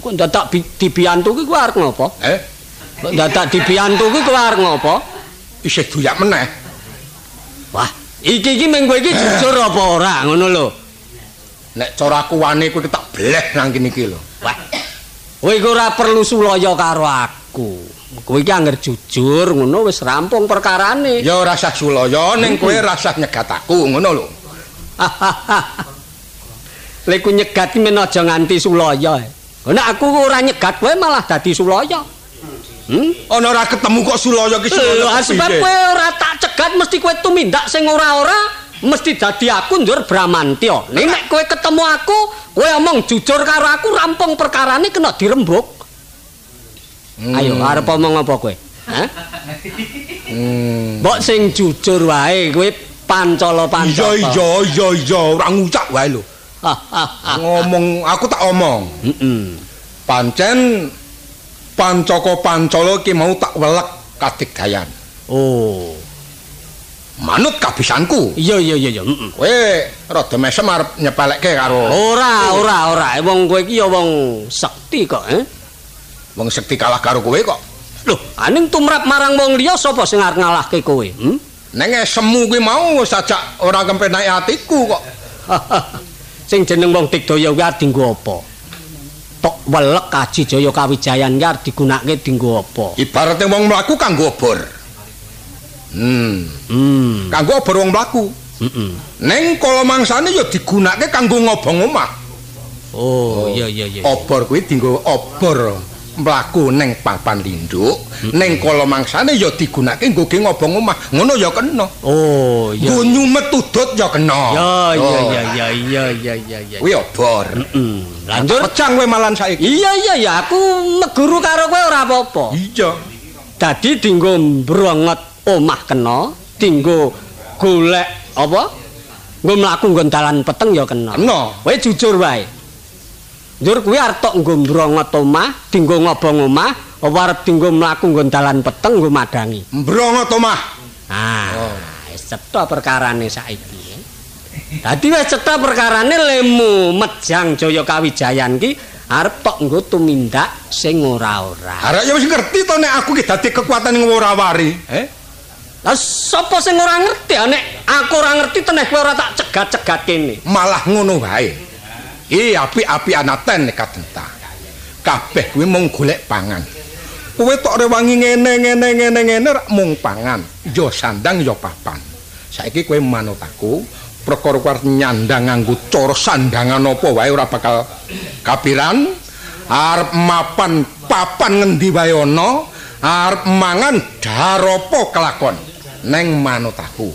Kok dadak dibiyantu ki kowe arep ngopo? Kok dadak dibiyantu ki kowe arep ngopo? Isih doyak meneh. Wah, iki mung kowe iki jujur apa ora ngono lho. Nek cara kuwane kowe tak bleh nang kene iki lho. Wah. Kowe iki ora perlu sulaya karo aku. Kowe iki angger jujur ngono wis rampung perkarane. Ya ora usah sulaya ning kowe ora usah nyegat aku ngono lho. Lek ku nyegat ki men aja nganti sulaya. Nek aku ora nyegat kowe malah dadi sulaya. Ana ora ketemu kok sulaya ki sulaya. Sebab kowe ora tak cegat mesti kowe tumindak sing ora-ora mesti dadi aku njur Bramantya. Nek kowe ketemu aku, kowe omong jujur karo aku rampung perkarane kena dirembuk. Ayo arep omong apa kowe? Hah? Mbok sing jujur wae kowe Pancala-Pancala. Iya ora ngucak wae lho. Ngomong aku tak omong. Pancen Pancaka-Pancala ki mau tak welek kadigdayan. Oh. Manut kabisanku. Iya. Kowe rada mesem arep nyepelekke karo. Ora. Wong kowe iki ya wong sekti kok, Wong sekti kalah karo kowe kok. Loh, aning tumrap marang wong liya sapa sing arep ngalahke kowe? Neng semu kuwi mau sajak ora kempenak atiku kok. Sing jeneng wong Digdaya kuwi arep dienggo apa? Tok welek Kaji Jaya Kawijayan ki arep digunakake dienggo apa? Ibarate wong mlaku kanggo obor. Kanggo obor wong mlaku. Neng kala mangsane ya digunakake kanggo ngobong omah. Oh, iya. Obor kuwi dienggo obor mlaku neng papan linduk, neng kala mangsane ya digunakake nggo ngobong omah. Ngono ya kena. Oh, iya. Nggo nyumet udut ya kena. Iya. Kuwi obor. Lanjut pecang kowe malan saiki. Iya, aku meguru karo kowe ora apa-apa. Iya. Dadi dienggo mbronget omah kena, dienggo golek apa? Nggo mlaku nggon dalan peteng ya kena. Kowe jujur wae. Njur kuwi arep tok nggo mbronget omah, dienggo ngobong omah, apa arep dienggo mlaku nggon dalan peteng nggo madangi. Mbronget omah. Wis cetha perkarane saiki. Dadi wis cetha perkarane lemu Mejang Jaya Kawijayan ki arep tok nggo tumindak sing ora-ora. Arek ya wis ngerti to nek aku ki dadi kekuatan sing ora wari, Lah sapa sing ora ngerti? Nek aku ora ngerti teneh kowe ora tak cegat-cegat kene. Malah ngono wae. Apik-apik anaten kadenta. Kabeh kuwi mung golek pangan. Kowe tok rewangi ngene rak mung pangan. Ya sandang ya papan. Saiki kowe manut aku, perkara kuwi nyandang nganggo cara sandangan apa wae ora bakal kapiran. Arep mapan papan ngendi wae ana, arep mangan daropo kelakon. Neng manut aku.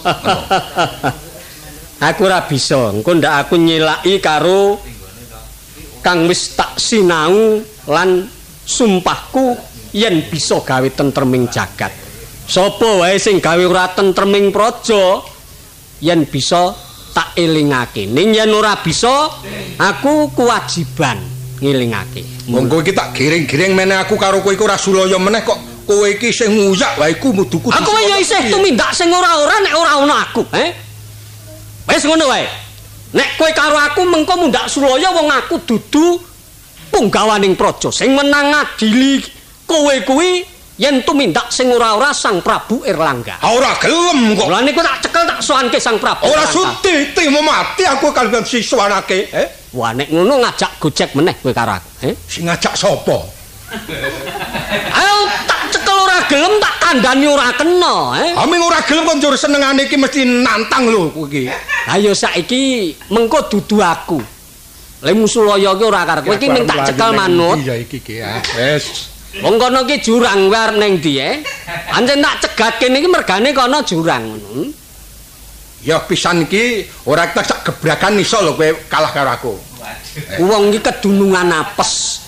Aku ora bisa, engko ndak aku nyelaki karo kang wis tak sinau lan sumpahku yen bisa gawe tentreming jagat. Sapa wae sing gawe ora tentreming praja yen bisa tak elingake. Ning yen ora bisa, aku kewajiban ngelingake. Monggo iki tak giring-giring meneh aku karo kowe iku ora sulaya meneh kok. Kowe iki sing nguyak wae iku muduku. Aku ya isih tumindak sing ora-ora nek ora ana aku, Wis ngono wae. Nek kowe karo aku mengko mundak sulaya wong aku dudu punggawaning praja. Sing menang ngadili kowe kuwi yen tumindak sing ora-ora Sang Prabu Erlangga. Ora gelem kok. Lah niku tak cekel tak sowanke Sang Prabu. Ora sudi timo mati aku kalian siswanake, Wah nek ngono ngajak gojek meneh kowe karo aku, Sing ngajak sapa? Ayo tak cekel ora gelem tak kandhani ora kena, Aming ora gelem kok njur senengane iki mesti nantang lho kowe iki. Ayo saiki mengko dudu aku. Lemu Sulaya ki ora karo kowe iki ming tak cekel manut. Iya iki ki wis. Wong kono ki jurang kowe arep ning ndi Pancen tak cegat kene iki mergane kono jurang. Ya pisan iki ora kita sak gebrakan iso lho kowe kalah karo aku. Wong iki kedunungan apes.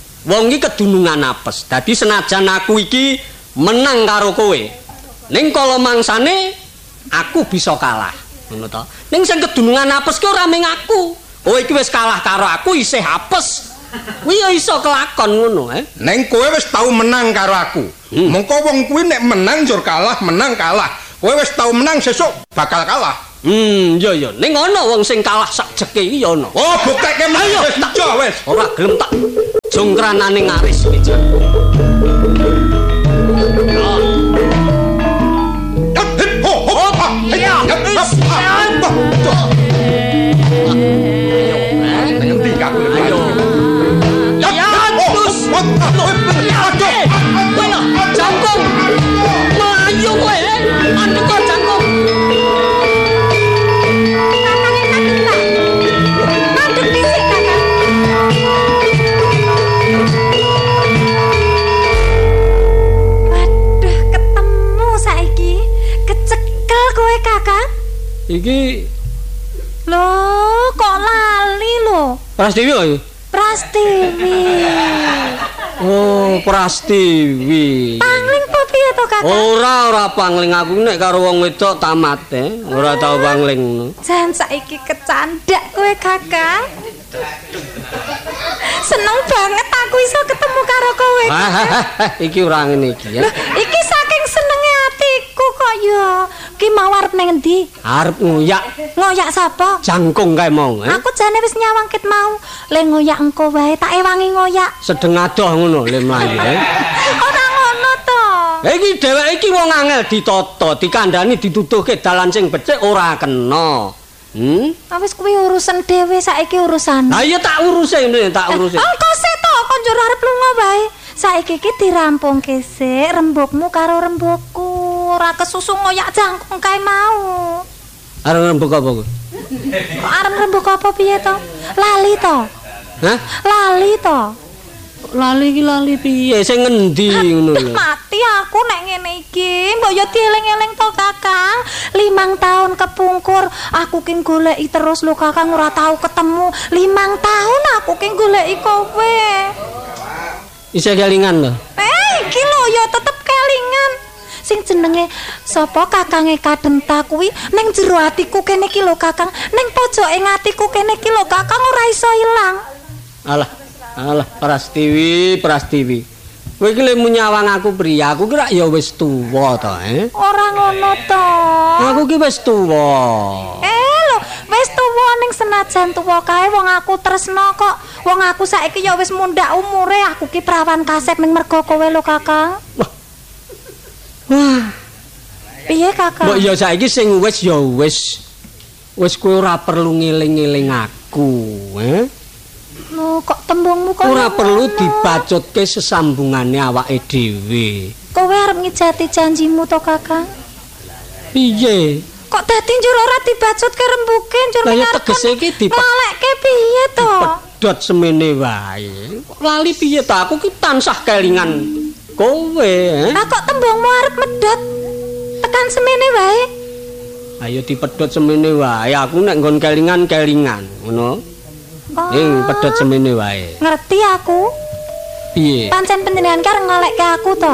Dadi senajan aku iki menang karo kowe, ning kala mangsane aku bisa kalah, ngono to. Ning sing kedunungan apes ki ora mung aku. Kowe iki wis kalah karo aku isih apes. Kuwi ya iso kelakon ngono, Ning kowe wis tau menang karo aku. Mengko wong kuwi nek menang njur kalah, menang kalah. Kowe wis tau menang sesuk bakal kalah. Iya. Ning ana wong sing kalah sak jeke iki ya ana. Oh, bukteke wis. Ora gelem tak jongkranane ngaris kuwi Jangkung. Jangkung, melayu kowe, mandek kok Jangkung. Mandek dhisik, Kakang. Waduh, ketemu saiki. Kecekel kowe, Kakang. Iki Loh, kok lali lho? Prastiwi kok iki? Prastiwi. Oh, Prastiwi. Pangling po piye to, Kakang? Ora pangling aku nek karo wong wedok tamat ora tau pangling. Jan saiki kecandak kowe, Kakang. Seneng banget aku iso ketemu karo kowe. Iki ora ngene iki ya. Loh, iki saking senenge atiku kok ya. Ki mau arep ning endi? Arep ngoyak Ngoyak sapa? Jangkung kae mau. Aku jane wis nyawangkit mau. Le ngoyak engko wae, tak ewangi ngoyak. Sedeng adoh ngono le mlayu. Ora ngono to. Iki dheweke iki wong angel ditata, dikandhani dituduhke dalan sing becik ora kena. Wis kuwi urusan dhewe saiki urusan. Lah iya tak uruse ngene, tak uruse. Engko sik to, kon njur arep lunga wae. Saiki iki dirampungke sik rembugmu karo rembugku. Ora kesusu ngoyak Jangkung kae mau. Arep rembug apa kuwi? Arep rembug apa piye to? Lali to? Hah? Lali to? Lali iki lali piye? Sing ngendi ngono lho. Mati aku nek ngene iki. Mbok yo dieling-eling to, Kakang. 5 tahun kepungkur aku ki goleki terus lho, Kakang, ora tau ketemu. 5 tahun aku ki goleki kowe. Isih kelingan lho. Iki lho ya tetep kelingan. Sing jenenge sapa Kakange Kadenta kuwi ning jero atiku kene iki lho, Kakang. Ning pojoke atiku kene iki lho, Kakang, ora iso ilang. Alah Prastiwi. Kowe iki lek nyawang aku priya, aku kira ya wis tuwa to, Ora ngono to. Aku ki wis tuwa. Lho, wis tuwa ning senajan tuwa kae wong aku tresno kok. Wong aku saiki ya wis mundhak umure, aku ki prawan kasep ning mergo kowe lho, Kakang. Wah, piye, Kakang? mbok ya saiki sing wis ya wis. Wis kowe ora perlu ngeling-eling aku, Lho, kok tembungmu kok ora perlu dibacutke sesambungane awake dhewe. Kowe arep ngijati janjimu to, Kakang? Piye? Kok dadi njur ora dibacutke rembuke njur Lah ya tegese iki ngalekke piye to? dipedhot semene wae. Lali piye ta? Aku ki tansah kelingan kowe, Lah kok tembungmu arep medhot tekan semene wae? Ayo dipedhot semene wae. Aku nek nggon kelingan, ngono. Pedhot semene wae. Ngerti aku. Piye? Pancen panjenengan ki arep ngalekke aku to.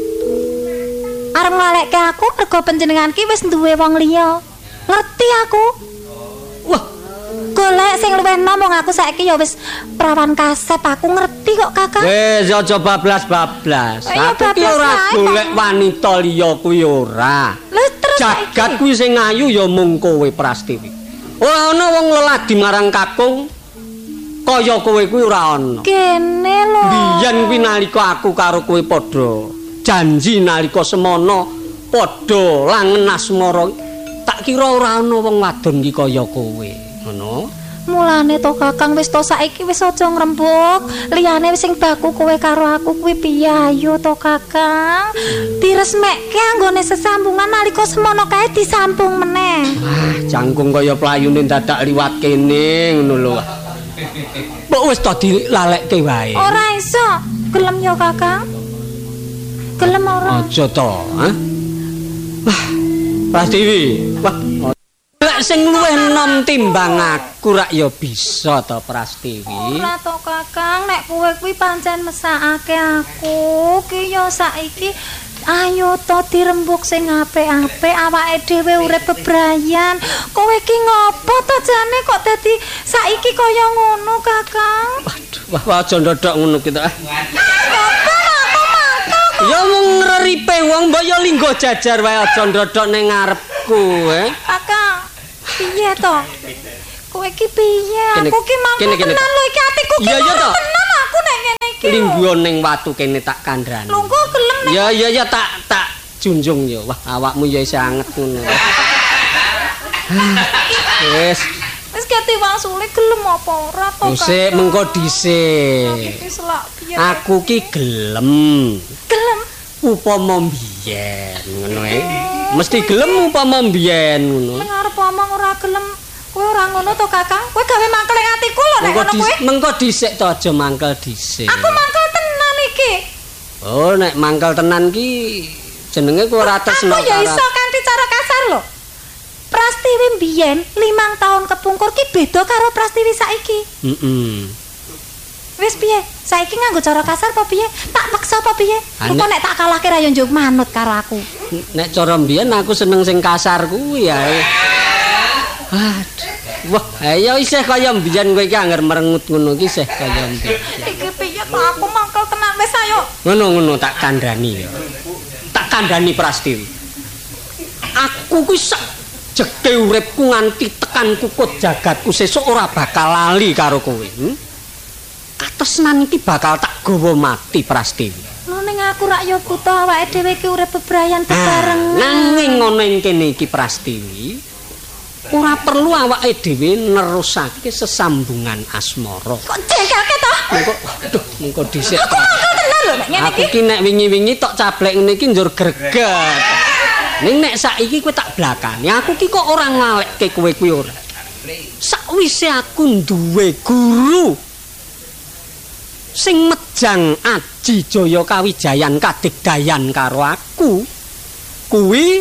Arep ngalekke aku mergo panjenengan ki wis duwe wong liya. Ngerti aku. Wah, golek sing luwih enom wong aku saiki ya wis prawan kasep, aku ngerti kok, Kakang. wis aja bablas-bablas. Ayo, Aku ki bablas ora wae, golek Kang. wanita liya kuwi ora. Lho terus Jagat saiki? kuwi sing ayu ya mung kowe Prastiwi. Ora ana wong leladi marang kakung kaya kowe kuwi ora ana. Kene lho. Biyen kuwi nalika aku karo kowe padha janji nalika semana padha langen asmara tak kira ora ana wong wadon ki kaya kowe, ngono. Mulane to, Kakang, wis to saiki wis aja ngrembug. Liyane wis sing baku kowe karo aku kuwi piye ayo to, Kakang. Diresmekke anggone sesambungan nalika semono kae disambung meneh. Wah, Jangkung kaya playune dadak liwat kene ngono lho. Mbok wis to dilalekke wae. Ora iso. Gelem ya, Kakang? Gelem ora? Aja to, ha? Wah, Prastiwi. Wah, lek sing luwih enom timbang aku rak ya bisa to Prastiwi. Ora to, Kakang, nek kowe kuwi pancen mesakake aku ki ya saiki ayo to dirembuk sing apik-apik awake dhewe urip bebrayan. Kowe ki ngopo to jane kok dadi saiki kaya ngono, Kakang? Waduh, wah aja ndodok ngono kita. Kakang, Ya mung ngreripe wong mbok ya linggo jajar wae aja ndodok ning ngarepku, Kakang, piye to? Kowe ki piye? Kene, Aku ki mampu kene, tenan lho iki atiku ki Iya, iya, mampu toh. tenan aku nek ngene lingguh ning watu kene tak kandhani. Lho kok gelem nek. Ya tak junjung ya. Wah, awakmu ya isih anget ngono. Wis. Wis kate wasule gelem apa ora to? Dhisik mengko dhisik. Aku ki gelem. Gelem. Upama mbiyen ngono mesti gelem upama mbiyen ngono. Ning arep omong ora gelem. Kowe ora ngono to, Kakang? Kowe gawe mangkel ing atiku lho nek ngono kowe. Mengko dhisik to aja mangkel dhisik. Aku mangkel tenan iki. Oh, nek mangkel tenan ki jenenge kowe ora tresno karo. Aku ya iso kanthi cara kasar lho. Prastiwi mbiyen 5 tahun kepungkur ki beda karo prastiwi saiki. Wis piye? Saiki nganggo cara kasar apa piye? Tak paksa apa piye? Kok nek tak kalahke ra yo njuk manut karo aku. Nek cara mbiyen aku seneng sing kasar kuwi ya. Aduh. Wah, ayo isih kaya mbiyen kowe iki anger merengut ngono iki isih kaya mbiyen. Iki piye kok aku mangkel tenan wis ayo. Ngono tak kandhani ya. Tak kandhani Prastiwi. Aku kuwi sak jeke uripku nganti tekan kukut jagatku sesuk ora bakal lali karo kowe. Katresnan iki bakal tak gawa mati Prastiwi. Lho ning aku rak yo buta awake dhewe iki urip bebrayan bebarengan. Nanging ngono ing kene iki Prastiwi, ora perlu awake dhewe nerusake sesambungan asmara. Kok jengkelke to? Mengko dhisik. Aku mangkel tenan lho nek ngene iki. Aku ki nek wingi-wingi tok cablek ngene iki njur greget. Ning nek saiki kowe tak blakani, aku ki kok ora ngalekke kowe kuwi ora. Sakwise aku duwe guru sing mejang Aji Jaya Kawijayan kadigdayan karo aku, kuwi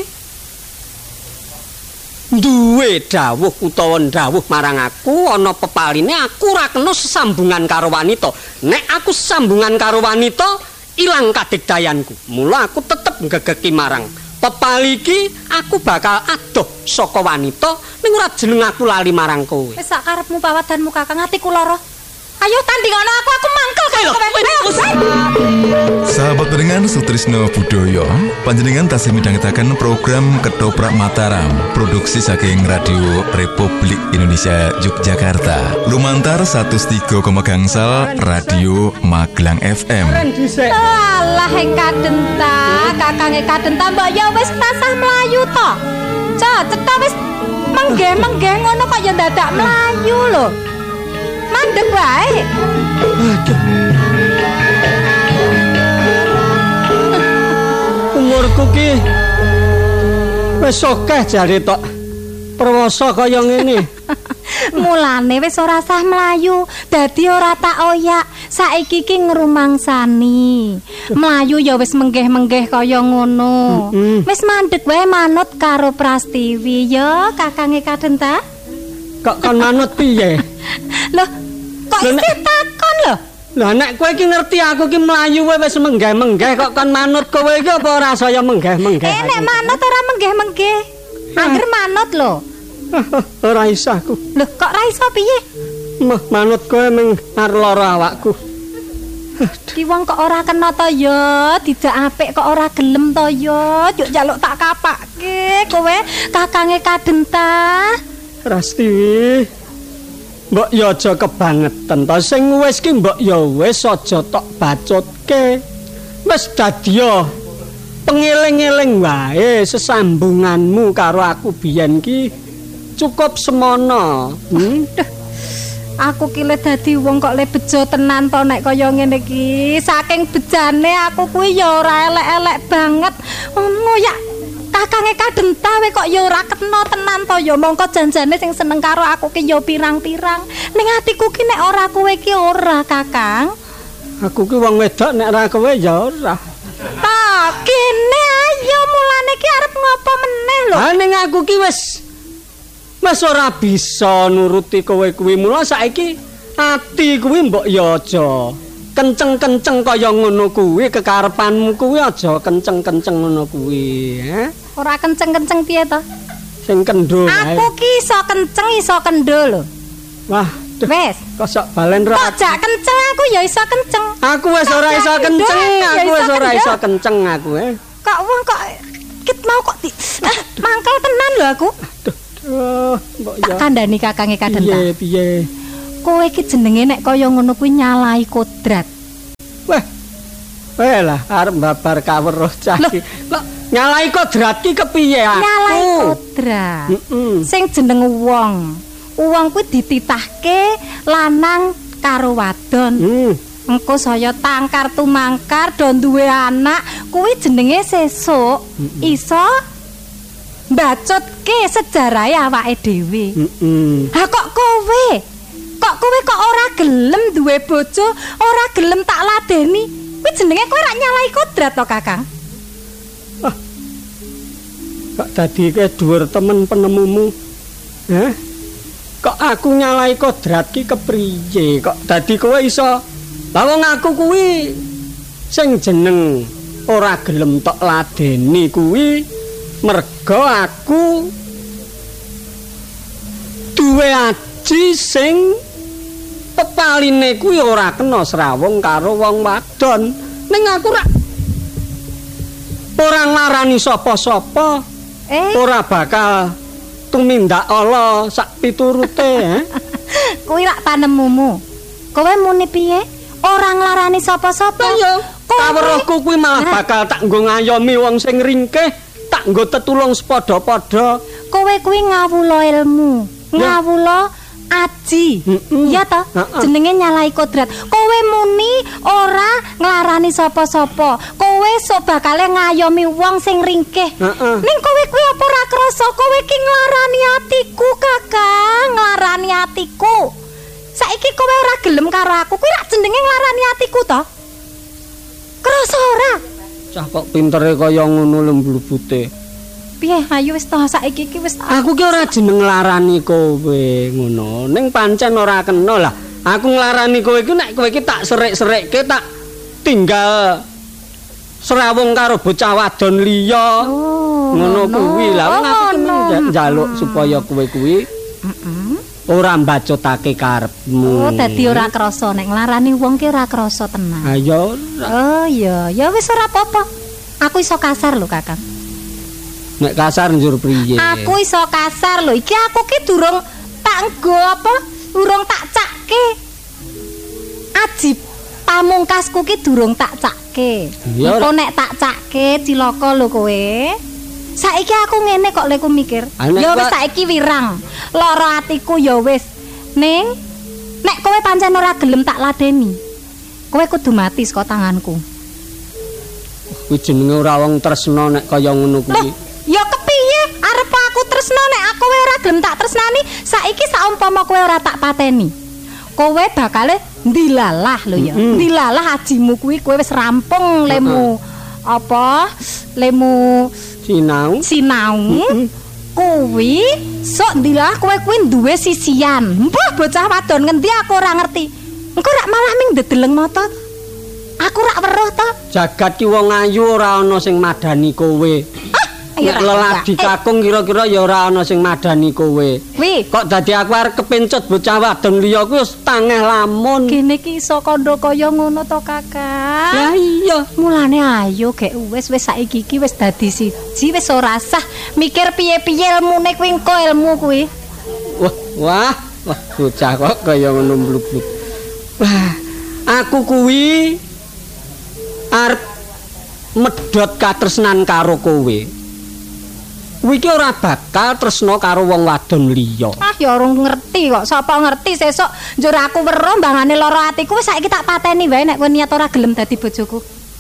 duwe dawuh utawa dawuh marang aku ana pepaline aku ora kena sesambungan karo wanita. Nek aku sesambungan karo wanita ilang kadigdayanku. Mula aku tetep ngegeki marang pepali iki aku bakal adoh saka wanita ning ora jeneng aku lali marang kowe. Wis sak karepmu pawadanmu Kakang, atiku lara. Ayo tandingono aku mangkel karo kowe. Sahabat pendengar Sutrisno Budoyo, panjenengan tasih midhangetaken program Ketoprak Mataram, produksi saking Radio Republik Indonesia Yogyakarta. Lumantar 103,0 Radio Magelang FM. Alah ing kadenta, Kakange kadenta mbok ya wis tasah mlayu to. Cetha wis menggeh-menggeh ngono kok ya dadak mlayu lho. Mandeg wae. Umurku ki wis akeh jare tok perwasa kaya ngene. Mulane wis ora sah mlayu, dadi ora tak oyak. Saiki ki ngrumangsani. Mlayu ya wis menggeh-menggeh kaya ngono. Wis mandeg wae manut karo Prastiwi ya, Kakange Kadenta. Kok kon manut piye? Loh, kok isih takon lho? Lah nek kowe iki ngerti aku ki mlayu wis menggeh-menggeh kok kon manut kowe iki apa ora saya menggeh-menggeh? Nek manut ora menggeh-menggeh. Angger manut lho. Ora iso aku. Loh, kok ora iso piye? Manut kowe mung lara awakku. Ki wong kok ora kena to ya, tidak apik kok ora gelem to ya. Yuk njaluk tak kapake kowe Kakange Kadenta. Prastiwi, mbok ya aja kebangetan to sing wis ki mbok ya wis aja tok bacotke. Wis dadi pengeling-eling wae sesambunganmu karo aku biyen ki cukup semono. Aku ki le dadi wong kok le bejo tenan to nek kaya ngene iki. Saking bejane aku kuwi ya ora elek-elek banget. Ngoyak Kakange Kadenta we kok ya ora kena tenan to ya. Mongko janjane sing seneng karo aku ki ya pirang-pirang. Ning atiku ki nek ora kowe ki ora, Kakang. Aku ki wong wedok nek ora kowe ya ora. Ta, kene ayo mulane ki arep ngopo meneh lho. Ha ning aku ki wis ora bisa nuruti kowe kuwi. Mula saiki ati kuwi mbok ya aja kenceng-kenceng kaya ngono kuwi, kekarepanmu kuwi aja kenceng-kenceng ngono kuwi, Ora kenceng-kenceng piye to? Sing kendho wae. Aku ki iso kenceng iso kendho lho. Wah, wis. Kosok balen ra. Kok jak kenceng aku ya iso kenceng. Aku wis ora iso kenceng, aku wis ora iso kenceng aku, Kok wong kok kit mau kok mangkel tenan lho aku. Mbok ya. Kandhani Kakange Kadenta. Piye? Kowe iki jenenge nek kaya ngono kuwi nyalahi kodrat. Lah arep babar kaweruh cah iki. Kok nyalai kodrat ki kepiye aku? Nyalai kodrat. Sing jeneng wong. Wong kuwi dititahke lanang karo wadon. Engko saya tangkar tumangkar do duwe anak, kuwi jenenge sesuk iso mbacutke sejarahe awake dhewe. Ha kok kowe kok ora gelem duwe bojo, ora gelem tak ladeni. Kuwi jenenge kowe rak nyalai kodrat to, Kakang? Kok dadi ke dhuwur temen penemumu? Hah? Kok aku nyalai kodrat ki kepriye? Kok dadi kowe iso? Lah wong aku kuwi sing jeneng ora gelem tok ladeni kuwi merga aku duwe aji sing pepaline kuwi ora kena srawung karo wong wadon. Ning aku ora nglarani sapa-sapa. Ora bakal tumindak ala sak piturute. Kuwi rak panemumu. Kowe muni piye? Ora nglarani sapa-sapa. Ya, kaweruhku kuwi malah bakal tak nggo ngayomi wong sing ringkih, tak nggo tetulung sepadha-padha. Kowe kuwi ngawula ilmu, ngawula aji. Iya ta? Jenenge nyalai kodrat. Kowe muni ora nglarani sapa-sapa. Kowe sok bakale ngayomi wong sing ringkih. Ning kowe kuwi apa ora krasa kowe ki nglarani atiku, Kakang, nglarani atiku. Saiki kowe ora gelem karo aku, kuwi rak jenenge nglarani atiku to? Krasa ora? Cah kok pintere kaya ngono lembut-lembute. Piye, ayo wis to saiki iki wis. Aku ki ora jeneng nglarani kowe ngono. Ning pancen ora kena lah. Aku nglarani kowe iki nek kowe iki tak serik-serikke tak tinggal serawung karo bocah wadon liya. Ngono kuwi lah. Wong aku njaluk supaya kowe kuwi ora mbacutake karepmu. Dadi ora krasa nek nglarani wong ki ora krasa tenan. Ha ya. Ya wis ora apa-apa. Aku iso kasar lho, Kakang. Nek kasar njur priye? Aku iso kasar lho. Iki aku ki durung tak nggo apa? Durung tak cakke. Aji pamungkasku ki durung tak cakke. Engko nek tak cakke cilaka lho kowe. Saiki aku ngene kok lek mikir. Ya wis saiki wirang. Lara atiku ya wis. Ning nek kowe pancen ora gelem tak ladeni. Kowe kudu mati saka tanganku. Kuwi jenenge ora wong tresna nek kaya ngono kuwi. Ya kepiye? Arep aku tresna nek aku ora gelem tak tresnani, saiki saumpama kowe ora tak pateni. Kowe bakal ndilalah lho ya. Ndilalah ajimu kuwi kowe wis rampung lemu apa? Lemu sinau. Kuwi sok ndilalah kowe kuwi duwe sisian. Mbah bocah wadon ngendi aku ora ngerti. Engko rak malah ming dedeleng mata. Aku rak weruh to. Jagat ki wong ayu ora ana sing madani kowe. Nek leladi kakung kira-kira ya ora ana sing madani kowe. Kok dadi aku arep kepencut bocah wadon liya kuwi wis tangeh lamun. Kene ki iso kandha kaya ngono to, Kakang. Ya iya, mulane ayo gek wis saiki iki wis dadi siji, wis ora sah mikir piye-piye ilmune kuwi engko ilmu kuwi. Wah, bocah kok kaya ngono mbluk-bluk. Wah, aku kuwi arep medhot katresnan karo kowe. Kuwi ki ora bakal tresna karo wong wadon liya. Ya ora ngerti kok. Sapa ngerti sesuk njur aku weruh mbangane lara atiku wis saiki tak pateni wae nek kowe niat ora gelem dadi bojoku.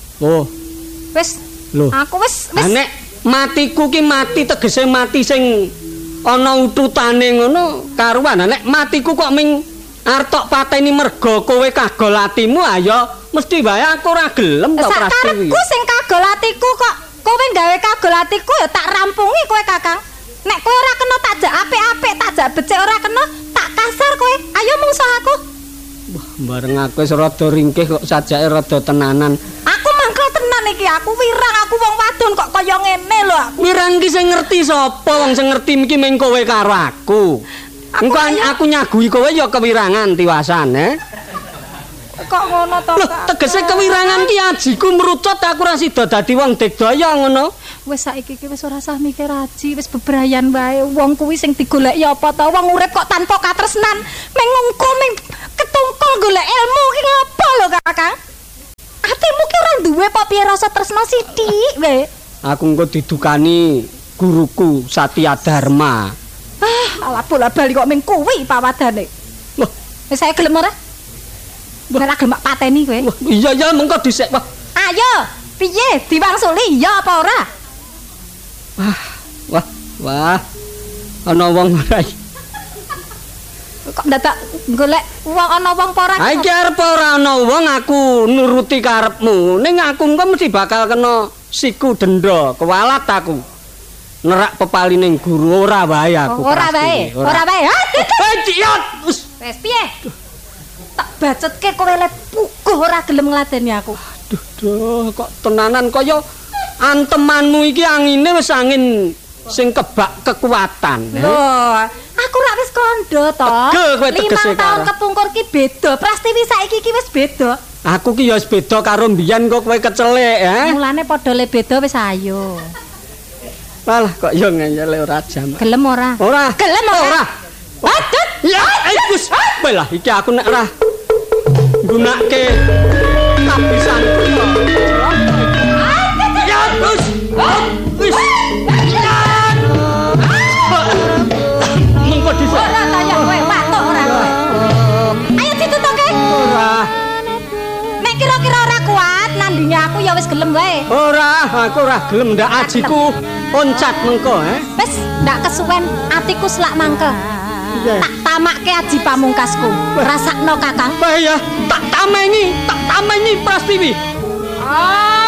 Wis. Aku wis. Nek matiku ki mati tegese mati sing ana ututane ngono karuan. Nek matiku kok ming arep tok pateni merga kowe kagol atimu ya mesti wae aku ora gelem to prasti. Sakarepku sing kagol atiku kok kowe gawe kagol atiku ya tak rampungi kowe, Kakang. Nek kowe ora kena tak jak apik-apik, tak jak becik ora kena, tak kasar kowe. Ayo mungsuh aku. Wah, bareng aku wis rada ringkih kok sajake rada tenanan. Aku mangkel tenan iki, aku wirang, aku wong wadon kok kaya ngene lho aku. Wirang ki sing ngerti sapa? Wong sing ngerti iki mung kowe karo aku. Engko aku nyagui kowe ya kewirangan tiwasan, Kok ngono to, Kak? Tegese kewirangan ki ajiku merucut aku ora sida dadi wong digdaya ngono. Wis saiki iki wis ora usah mikir aji, wis bebrayan wae. Wong kuwi sing digoleki apa to? Wong urip kok tanpa katresnan, meng ngungkul meng ketungkul golek ilmu ki ngopo lho, Kakang? Atimu ki ora duwe duwe apa piye rasa tresno sithik wae. Aku engko didukani guruku Satya Dharma. Ala bola-bali kok ming kuwi pawadane. Wah, wis saya gelem ora? Ora gelem pateni kowe. Iya mengko dhisik. Wah. Ayo, piye diwangsuli ya apa ora? Wah. Ana wong ora. Kok dadak golek wong ana wong apa ora? Ha iki arep ora ana wong aku nuruti karepmu. Ning aku engko mesti bakal kena siku denda, kewalat aku. Nerak pepalining guru ora wae aku. Ora wae. Ciot. Wes piye? Tak bacetke kowe le puguh ora gelem ngladeni aku. Duh, kok tenanan kaya antemanmu iki angine wis angin sing kebak kekuatan. Loh, aku rak wis kandha to. 5 tahun kepungkur ki beda. Prastiwi saiki ki wis beda. Aku ki ya wis beda karo mbiyen kok kowe kecelek, ya. Mulane padha le beda wis ayo. Malah kok yo ngeyel ora jam. Gelem ora? Ora. Gelem ora? Aduh. Ya, Gus. Lah iki aku nek ora gunake kabisan. Ya, Gus. Wis. Mengko dhisik. Ora kaya kowe watuk ora kowe. Ayo ditutuke. Ora. Nek kira-kira ora kuat nandingi aku ya wis gelem wae. Ora, aku ora gelem ndak ajiku oncat mengko, Wis, ndak kesuwen atiku selak mangke. Tak tamakke aji pamungkasku. Rasakno Kakang. Wah ya, tak tamengi Prastiwi. Ah,